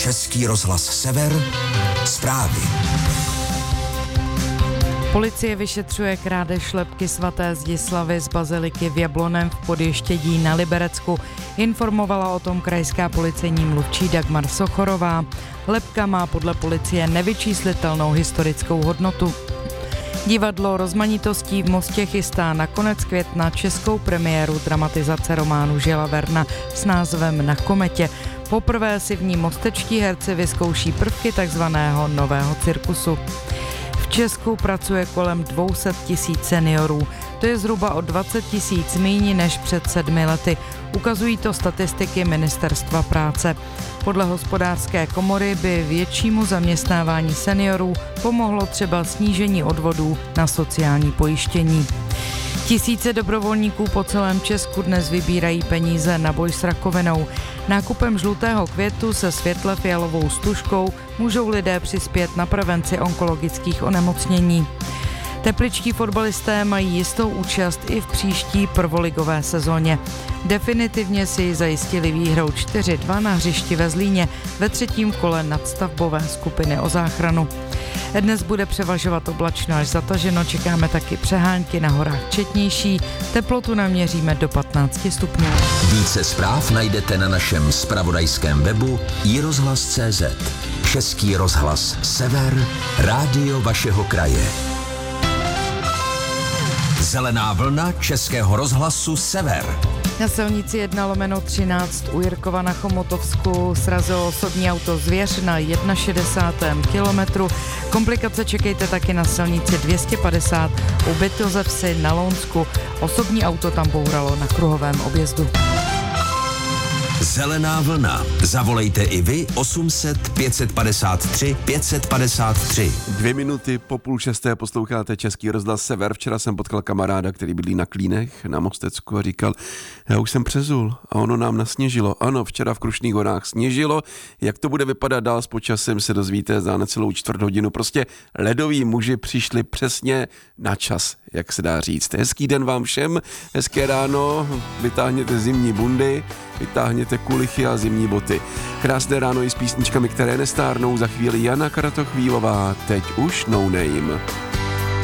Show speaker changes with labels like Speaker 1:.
Speaker 1: Český rozhlas Sever, zprávy.
Speaker 2: Policie vyšetřuje krádež lebky svaté Zdislavy z baziliky v Jablonném v Podještědí na Liberecku. Informovala o tom krajská policejní mluvčí Dagmar Sochorová. Lebka má podle policie nevyčíslitelnou historickou hodnotu. Divadlo Rozmanitostí v Mostě chystá na konec května českou premiéru dramatizace románu Žila Verna s názvem Na kometě. Poprvé si v ní mostečtí herci vyzkouší prvky takzvaného nového cirkusu. V Česku pracuje kolem 200 000 seniorů. To je zhruba o 20 000 méně než před 7 lety. Ukazují to statistiky Ministerstva práce. Podle Hospodářské komory by většímu zaměstnávání seniorů pomohlo třeba snížení odvodů na sociální pojištění. Tisíce dobrovolníků po celém Česku dnes vybírají peníze na boj s rakovinou. Nákupem žlutého květu se světle fialovou stužkou můžou lidé přispět na prevenci onkologických onemocnění. Tepličtí fotbalisté mají jistou účast i v příští prvoligové sezóně. Definitivně si ji zajistili výhrou 4-2 na hřišti ve Zlíně ve 3. kole nadstavbové skupiny o záchranu. Dnes bude převažovat oblačno až zataženo, čekáme taky přehánky na horách četnější, teplotu naměříme do 15 stupňů.
Speaker 1: Více zpráv najdete na našem zpravodajském webu iRozhlas.cz. Český rozhlas Sever, rádio vašeho kraje. Zelená vlna Českého rozhlasu Sever.
Speaker 2: Na silnici 1/13 u Jirkova na Chomotovsku srazilo osobní auto Zvěř na 61. kilometru. Komplikace čekejte taky na silnici 250 u Bytozevsi na Lounsku. Osobní auto tam bouralo na kruhovém objezdu.
Speaker 1: Zelená vlna. Zavolejte i vy 800 553 553.
Speaker 3: 2 minuty po 5:30 posloucháte Český rozhlas Sever. Včera jsem potkal kamaráda, který bydlí na Klínech na Mostecku a říkal, já už jsem přezul a ono nám nasněžilo. Ano, včera v Krušných horách sněžilo. Jak to bude vypadat dál s počasem, se dozvíte za necelou čtvrt hodinu. Prostě ledoví muži přišli přesně na čas, jak se dá říct. Hezký den vám všem, hezké ráno, vytáhněte zimní bundy, vytáhněte kulichy a zimní boty. Krásné ráno i s písničkami, které nestárnou, za chvíli Jana Kratochvílová, teď už No Name.